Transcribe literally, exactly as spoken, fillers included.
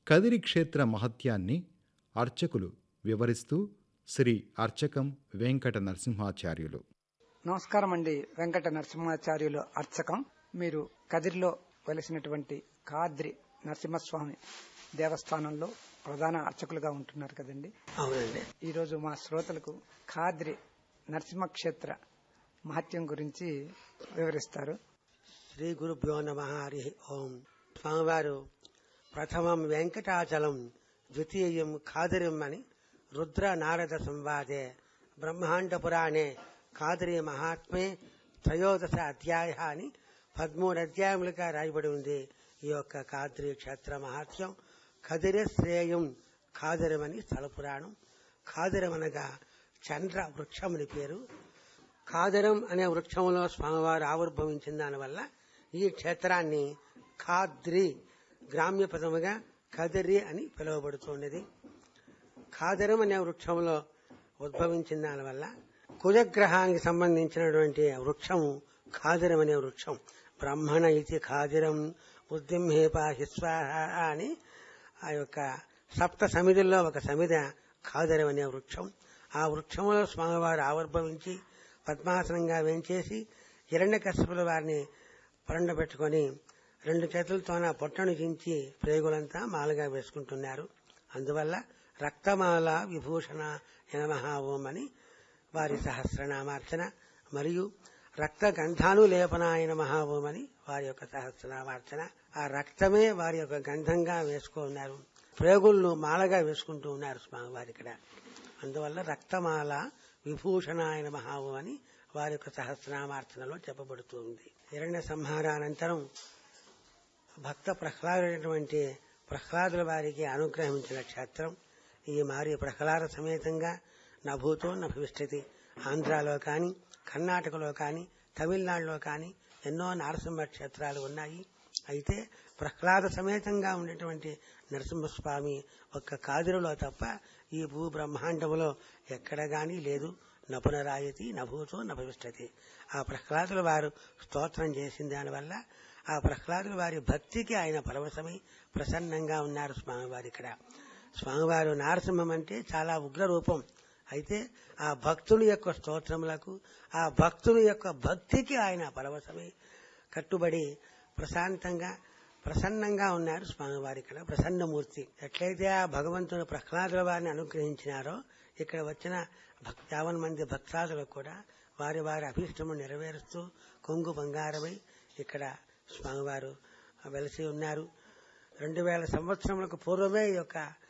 కదిరి క్షేత్ర మహత్యాన్ని అర్చకులు వివరిస్తూ శ్రీ అర్చకం వెంకట నరసింహాచార్యులు. నమస్కారం అండి. వెంకట నరసింహాచార్యులు అర్చకం. మీరు కదిరిలో వెలిసినటువంటి కాద్రి నరసింహస్వామి దేవస్థానంలో ప్రధాన అర్చకులుగా ఉంటున్నారు కదండి. అవునండి. ఈరోజు మా శ్రోతలకు కాద్రి నరసింహక్షేత్ర మహత్యం గురించి వివరిస్తారు. శ్రీ గురుభ్యో నమః. హరి ఓం. స్వామివారు ప్రథమం వెంకటాచలం, ద్వితీయం కాదిరిం అని రుద్ర నారద సంవాదే బ్రహ్మాండ పురాణే కాదిరి మహాత్మే త్రయోదశ అధ్యాయ అని పదమూడు అధ్యాయములుగా రాయబడి ఉంది. ఈ యొక్క కాద్రి క్షేత్ర మహాత్యం. కదిరి శ్రేయం కాదిరమని స్థల పురాణం. కాదిరం అనగా చంద్ర వృక్షముని పేరు. కాదిరం అనే వృక్షంలో స్వామివారు ఆవిర్భవించిన దానివల్ల ఈ క్షేత్రాన్ని కాద్రి గ్రామ్య పదముగా కదిరి అని పిలువబడుతున్నది. కాదిరం అనే వృక్షంలో ఉద్భవించిన దానివల్ల కుజగ్రహానికి సంబంధించినటువంటి వృక్షము కాదిరం అనే వృక్షం. బ్రహ్మణ ఇది కాదిరం బుద్ధింహేపాహి స్వాహ అని ఆ యొక్క సప్త సమిధుల్లో ఒక సమిధ కాదిరం అనే వృక్షం. ఆ వృక్షంలో స్వామివారు ఆవిర్భవించి పద్మాసనంగా వేంచేసి హిరణ్యకశ్యపుల వారిని పరండబెట్టుకుని రెండు చేతులతోన పొట్టను చించి ప్రేగులంతా మాలగా వేసుకుంటున్నారు. అందువల్ల రక్తమాల విభూషణ నమః ఓం అని వారి సహస్రనామార్చన, మరియు రక్త గంధాను లేపనాయ నమః ఓం అని వారి యొక్క సహస్రనామార్చన. ఆ రక్తమే వారి యొక్క గంధంగా వేసుకున్నారు. ప్రేగులను మాలగా వేసుకుంటూ ఉన్నారు స్వామివారి ఇక్కడ. అందువల్ల రక్తమాల విభూషణాయ నమః ఓం అని వారి యొక్క సహస్రనామార్చనలో చెప్పబడుతుంది. హిరణ్య సంహారానంతరం భక్త ప్రహ్లాదుడైనటువంటి ప్రహ్లాదుల వారికి అనుగ్రహించిన క్షేత్రం ఈ మారి ప్రహ్లాద సమేతంగా నభూతో నభవిష్యతి. ఆంధ్రాలో కాని, కర్ణాటకలో కాని, తమిళనాడులో కాని ఎన్నో నరసింహ క్షేత్రాలు ఉన్నాయి. అయితే ప్రహ్లాద సమేతంగా ఉండేటువంటి నరసింహస్వామి ఒక్క కాదిరిలో తప్ప ఈ భూ బ్రహ్మాండములో ఎక్కడ గాని లేదు. నపునరాయతి నభూతో నభవిష్యతి. ఆ ప్రహ్లాదుల వారు స్తోత్రం చేసిన దానివల్ల ఆ ప్రహ్లాదుల వారి భక్తికి ఆయన పరవశమై ప్రసన్నంగా ఉన్నారు స్వామివారి ఇక్కడ. స్వామివారు నారసింహం అంటే చాలా ఉగ్ర రూపం. అయితే ఆ భక్తుని యొక్క స్తోత్రములకు, ఆ భక్తుని యొక్క భక్తికి ఆయన పరవశమై కట్టుబడి ప్రశాంతంగా ప్రసన్నంగా ఉన్నారు స్వామివారి ఇక్కడ. ప్రసన్నమూర్తి. ఎట్లయితే ఆ భగవంతుని ప్రహ్లాదుల వారిని అనుగ్రహించినారో ఇక్కడ వచ్చిన యావన్ మంది భక్తాదులకు కూడా వారి వారి అభీష్టము నెరవేరుస్తూ కొంగు బంగారమై ఇక్కడ స్వామివారు వెలసి ఉన్నారు. రెండు వేల సంవత్సరములకు పూర్వమే ఈ యొక్క